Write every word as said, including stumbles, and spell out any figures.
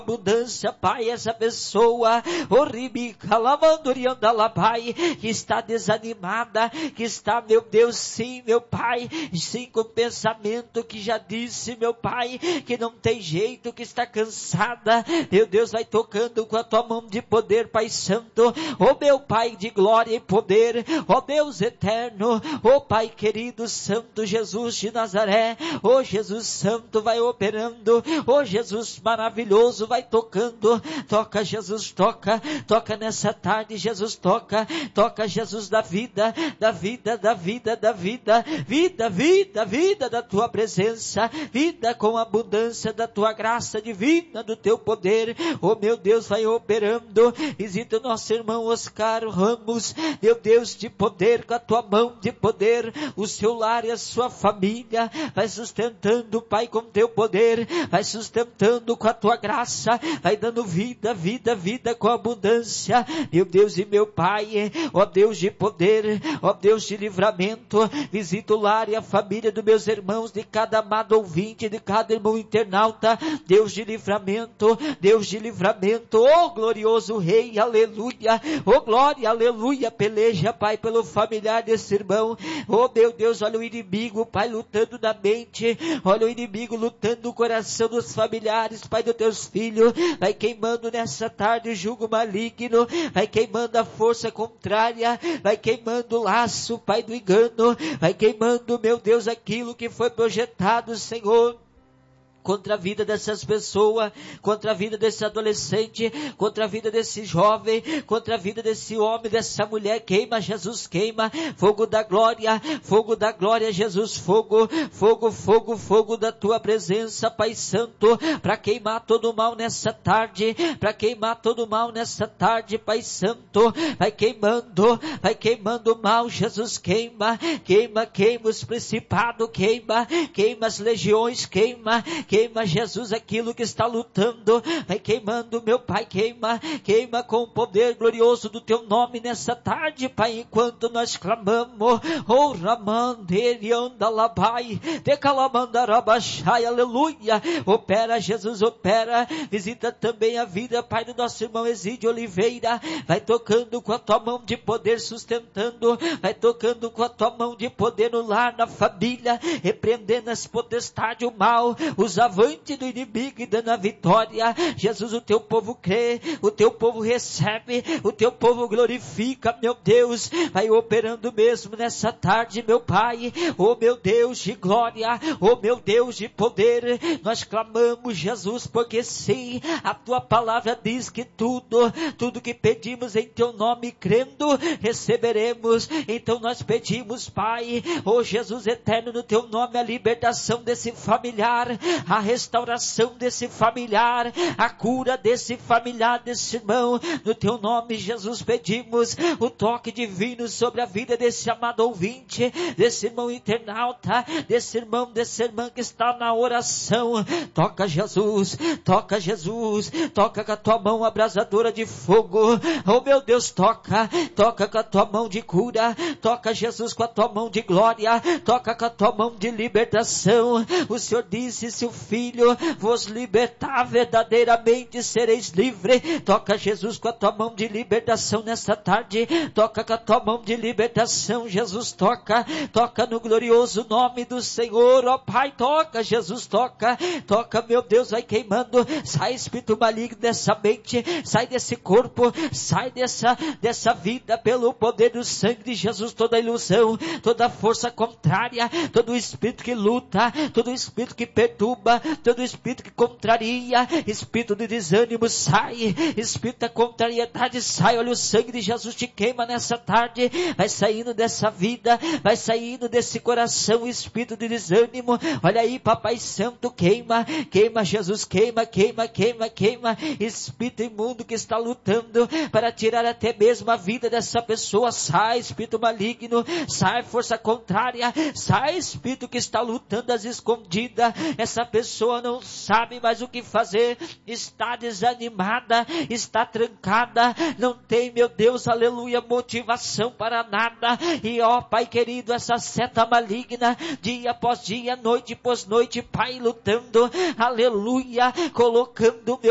abundância, Pai, essa pessoa, Pai, que está desanimada, que está, meu Deus, sim, meu Pai, sim, com pensamento que já disse, meu Pai, que não tem jeito, que está cansada, meu Deus, vai tocando com a tua mão de poder, Pai Santo, ó meu Pai de glória e poder, ó Deus eterno, ó Pai querido, Santo Jesus de Nazaré, ó Jesus Santo, vai operando, ó Jesus maravilhoso, vai tocando, toca Jesus, toca, toca nessa tarde, Jesus toca, toca Jesus da vida, da vida, da vida, da vida, vida, vida, vida da tua presença, vida com abundância da tua graça divina, do teu poder, oh meu Deus, vai operando, visita o nosso irmão Oscar Ramos, meu Deus de poder, com a tua mão de poder, o seu lar e a sua família, vai sustentando, Pai, com teu poder, vai sustentando com a tua graça, vai dando vida, vida, vida com abundância, meu Deus e meu Pai, ó Deus de poder, ó Deus de livramento, visita o lar e a família dos meus irmãos, de cada amado ouvinte, de cada irmão internauta, Deus de livramento, Deus de livramento, ó glorioso Rei, aleluia, ó glória, aleluia, peleja, Pai, pelo familiar desse irmão, ó meu Deus, olha o inimigo, Pai, lutando na mente, olha o inimigo lutando no coração dos familiares, Pai, dos teus filhos, vai queimando nessa tarde o jugo maligno, vai queimando a força contrária, vai queimando o laço, Pai, do engano, vai queimando, meu Deus, aquilo que foi projetado, Senhor, contra a vida dessas pessoas, contra a vida desse adolescente, contra a vida desse jovem, contra a vida desse homem, dessa mulher, queima, Jesus, queima, fogo da glória, fogo da glória, Jesus, fogo, fogo, fogo, fogo da tua presença, Pai Santo, para queimar todo o mal nessa tarde, para queimar todo o mal nessa tarde, Pai Santo, vai queimando, vai queimando o mal, Jesus, queima, queima, queima os principados, queima, queima as legiões, queima, queima, Jesus, aquilo que está lutando, vai queimando, meu Pai, queima, queima com o poder glorioso do teu nome nessa tarde, Pai, enquanto nós clamamos, oh, Ramandere andalabai, decalamandarabashai, aleluia, opera, Jesus, opera, visita também a vida, Pai, do nosso irmão Exídio Oliveira, vai tocando com a tua mão de poder, sustentando, vai tocando com a tua mão de poder no lar, na família, repreendendo as potestades, o mal, os avante do inimigo e dando a vitória, Jesus, o teu povo crê, o teu povo recebe, o teu povo glorifica, meu Deus, vai operando mesmo nessa tarde, meu Pai, oh meu Deus de glória, oh meu Deus de poder, nós clamamos, Jesus, porque sim, a tua palavra diz que tudo, tudo que pedimos em teu nome, crendo, receberemos, então nós pedimos, Pai, oh Jesus eterno, no teu nome, a libertação desse familiar, a restauração desse familiar, a cura desse familiar, desse irmão, no teu nome, Jesus, pedimos o toque divino sobre a vida desse amado ouvinte, desse irmão internauta, desse irmão, desse irmã que está na oração, toca Jesus, toca Jesus, toca com a tua mão abrasadora de fogo, oh meu Deus, toca, toca com a tua mão de cura, toca Jesus com a tua mão de glória, toca com a tua mão de libertação, o Senhor disse, se o Filho vos libertar, verdadeiramente sereis livres, toca Jesus com a tua mão de libertação nessa tarde, toca com a tua mão de libertação, Jesus, toca, toca no glorioso nome do Senhor, ó Pai, toca, Jesus, toca, toca, meu Deus, vai queimando, sai espírito maligno dessa mente, sai desse corpo, sai dessa, dessa vida, pelo poder do sangue de Jesus, toda ilusão, toda força contrária, todo espírito que luta, todo espírito que perturba, todo espírito que contraria, espírito de desânimo, sai, espírito da contrariedade, sai, olha o sangue de Jesus te queima nessa tarde, vai saindo dessa vida, vai saindo desse coração, espírito de desânimo, olha aí, Papai Santo, queima, queima, Jesus, queima, queima, queima, queima, espírito imundo que está lutando para tirar até mesmo a vida dessa pessoa, sai, espírito maligno, sai, força contrária, sai, espírito que está lutando às escondidas, essa pessoa não sabe mais o que fazer, está desanimada, está trancada, não tem, meu Deus, aleluia, motivação para nada, e ó Pai querido, essa seta maligna, dia após dia, noite após noite, Pai, lutando, aleluia, colocando, meu